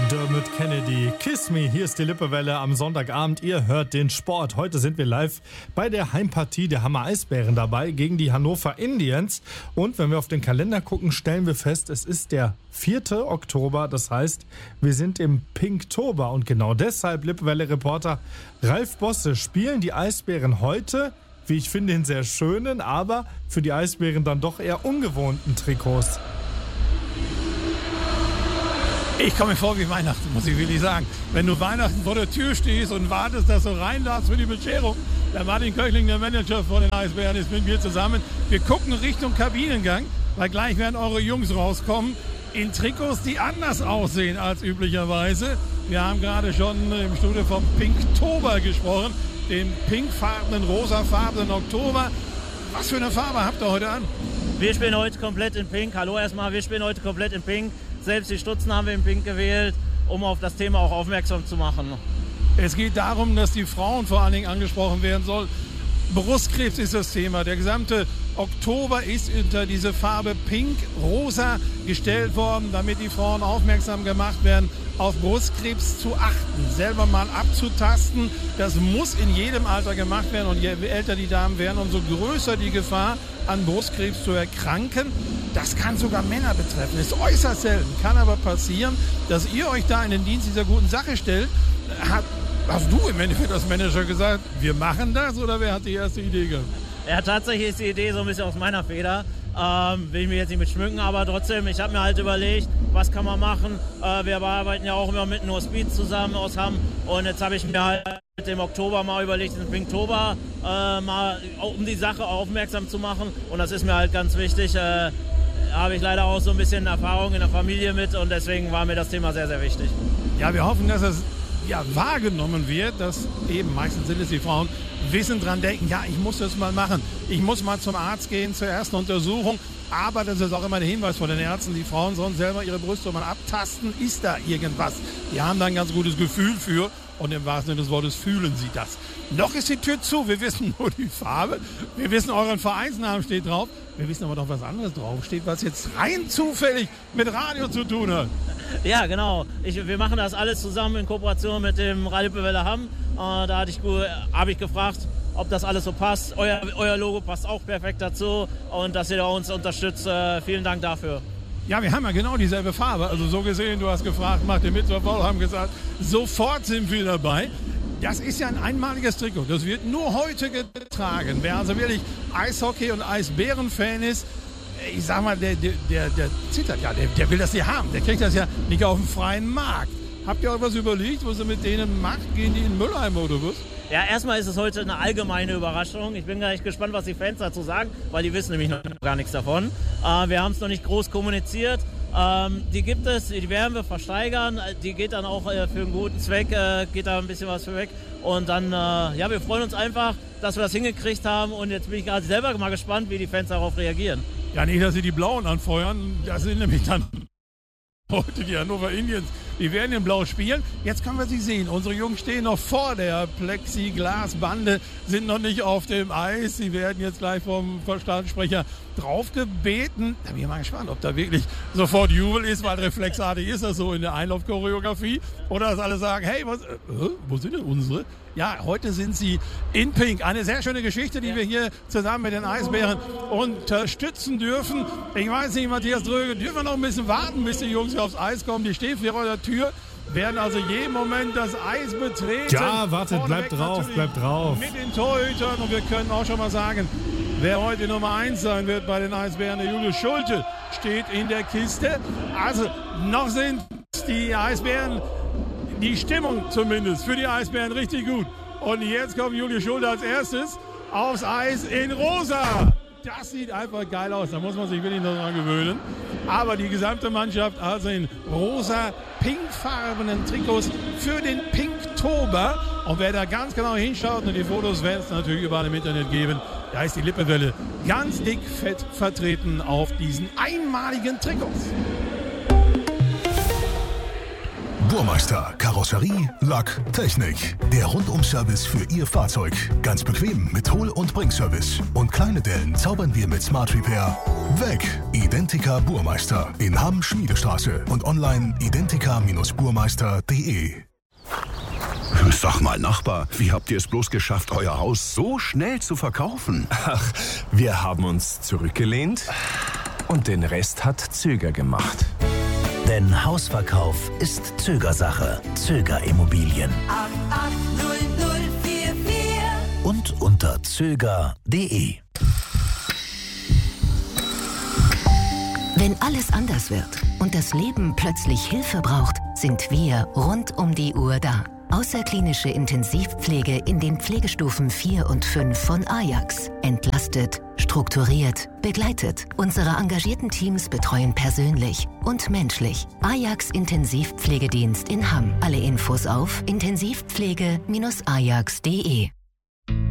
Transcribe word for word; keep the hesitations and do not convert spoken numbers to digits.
Dermot Kennedy, Kiss Me, hier ist die Lippewelle am Sonntagabend, ihr hört den Sport. Heute sind wir live bei der Heimpartie der Hammer Eisbären dabei gegen die Hannover Indians. Und wenn wir auf den Kalender gucken, stellen wir fest, es ist der vierte Oktober, das heißt, wir sind im Pinktober. Und genau deshalb, Lippewelle-Reporter Ralf Bosse, spielen die Eisbären heute, wie ich finde, in sehr schönen, aber für die Eisbären dann doch eher ungewohnten Trikots. Ich komme mir vor wie Weihnachten, muss ich wirklich sagen. Wenn du Weihnachten vor der Tür stehst und wartest, dass du rein darfst für die Bescherung, der Martin Köchling, der Manager von den Eisbären, ist mit mir zusammen. Wir gucken Richtung Kabinengang, weil gleich werden eure Jungs rauskommen in Trikots, die anders aussehen als üblicherweise. Wir haben gerade schon im Studio vom Pinktober gesprochen, dem pinkfarbenen, rosafarbenen Oktober. Was für eine Farbe habt ihr heute an? Wir spielen heute komplett in Pink. Hallo erstmal, wir spielen heute komplett in Pink. Selbst die Stutzen haben wir in Pink gewählt, um auf das Thema auch aufmerksam zu machen. Es geht darum, dass die Frauen vor allen Dingen angesprochen werden soll. Brustkrebs ist das Thema. Der gesamte Oktober ist unter diese Farbe Pink-Rosa gestellt worden, damit die Frauen aufmerksam gemacht werden, auf Brustkrebs zu achten, selber mal abzutasten. Das muss in jedem Alter gemacht werden und je älter die Damen werden, umso größer die Gefahr, an Brustkrebs zu erkranken. Das kann sogar Männer betreffen. Ist äußerst selten, kann aber passieren, dass ihr euch da in den Dienst dieser guten Sache stellt. Hat, hast du im Endeffekt als Manager gesagt, wir machen das, oder wer hat die erste Idee gehabt? Ja, tatsächlich ist die Idee so ein bisschen aus meiner Feder. Ähm, will ich mich jetzt nicht mit schmücken, aber trotzdem, ich habe mir halt überlegt, was kann man machen. Äh, wir arbeiten ja auch immer mit No Speed zusammen aus Hamm und jetzt habe ich mir halt im Oktober mal überlegt, den Pinktober äh, mal um die Sache aufmerksam zu machen und das ist mir halt ganz wichtig. Äh, habe ich leider auch so ein bisschen Erfahrung in der Familie mit und deswegen war mir das Thema sehr, sehr wichtig. Ja, wir hoffen, dass es ja, wahrgenommen wird, dass eben, meistens sind es die Frauen, wissen dran denken, ja, ich muss das mal machen. Ich muss mal zum Arzt gehen zur ersten Untersuchung. Aber das ist auch immer der Hinweis von den Ärzten, die Frauen sollen selber ihre Brüste mal abtasten, ist da irgendwas? Die haben da ein ganz gutes Gefühl für und im wahrsten Sinne des Wortes fühlen sie das. Noch ist die Tür zu, wir wissen nur die Farbe, wir wissen, euren Vereinsnamen steht drauf, wir wissen aber noch was anderes drauf steht, was jetzt rein zufällig mit Radio zu tun hat. Ja, genau. Ich, wir machen das alles zusammen in Kooperation mit dem Radio Lippewelle Hamm. Äh, da hatte ich, habe ich gefragt, ob das alles so passt. Euer, euer Logo passt auch perfekt dazu und dass ihr da uns unterstützt. Äh, vielen Dank dafür. Ja, wir haben ja genau dieselbe Farbe. Also so gesehen, du hast gefragt, macht ihr mit, wir haben gesagt, sofort sind wir dabei. Das ist ja ein einmaliges Trikot. Das wird nur heute getragen. Wer also wirklich Eishockey- und Eisbären-Fan ist, ich sag mal, der, der, der, der zittert ja, der, der will das ja haben. Der kriegt das ja nicht auf dem freien Markt. Habt ihr euch was überlegt, was ihr mit denen macht? Gehen die in Mülheim oder was? Ja, erstmal ist es heute eine allgemeine Überraschung. Ich bin gleich gespannt, was die Fans dazu sagen, weil die wissen nämlich noch gar nichts davon. Äh, wir haben es noch nicht groß kommuniziert. Ähm, die gibt es, die werden wir versteigern. Die geht dann auch äh, für einen guten Zweck, äh, geht da ein bisschen was für weg. Und dann, äh, ja, wir freuen uns einfach, dass wir das hingekriegt haben. Und jetzt bin ich gerade selber mal gespannt, wie die Fans darauf reagieren. Ja, nicht, dass sie die Blauen anfeuern. Das sind nämlich dann heute die Hannover Indians. Die werden in Blau spielen. Jetzt können wir sie sehen. Unsere Jungs stehen noch vor der Plexiglasbande, sind noch nicht auf dem Eis. Sie werden jetzt gleich vom Stadionsprecher draufgebeten. Da bin ich mal gespannt, ob da wirklich sofort Jubel ist, weil reflexartig ist das so in der Einlaufchoreografie. Oder dass alle sagen, hey, was, äh, wo sind denn unsere? Ja, heute sind sie in Pink. Eine sehr schöne Geschichte, die wir hier zusammen mit den Eisbären unterstützen dürfen. Ich weiß nicht, Matthias Dröge, dürfen wir noch ein bisschen warten, bis die Jungs hier aufs Eis kommen. Die stehen vor der Tür, werden also jeden Moment das Eis betreten. Ja, wartet, bleibt drauf, bleibt drauf. Mit den Torhütern und wir können auch schon mal sagen, wer heute Nummer eins sein wird bei den Eisbären, der Julius Schulte, steht in der Kiste. Also noch sind die Eisbären, die Stimmung zumindest für die Eisbären richtig gut. Und jetzt kommt Julius Schulte als erstes aufs Eis in Rosa. Das sieht einfach geil aus, da muss man sich wirklich noch dran gewöhnen. Aber die gesamte Mannschaft also in rosa, pinkfarbenen Trikots für den Pinktober. Und wer da ganz genau hinschaut, und die Fotos werden es natürlich überall im Internet geben, da ist die Lippewelle ganz dick fett vertreten auf diesen einmaligen Trikots. Burmeister, Karosserie, Lack, Technik. Der Rundum-Service für Ihr Fahrzeug. Ganz bequem mit Hol- und Bringservice. Und kleine Dellen zaubern wir mit Smart Repair weg. Identica Burmeister in Hamm Schmiedestraße und online identica Burmeister punkt de. Sag mal, Nachbar, wie habt ihr es bloß geschafft, euer Haus so schnell zu verkaufen? Ach, wir haben uns zurückgelehnt und den Rest hat Zöger gemacht. Denn Hausverkauf ist Zögersache. Zöger Immobilien. acht acht null null vier vier Und unter zöger punkt de. Wenn alles anders wird und das Leben plötzlich Hilfe braucht, sind wir rund um die Uhr da. Außerklinische Intensivpflege in den Pflegestufen vier und fünf von Ajax. Entlastet, strukturiert, begleitet. Unsere engagierten Teams betreuen persönlich und menschlich. Ajax Intensivpflegedienst in Hamm. Alle Infos auf intensivpflege Bindestrich ajax punkt de.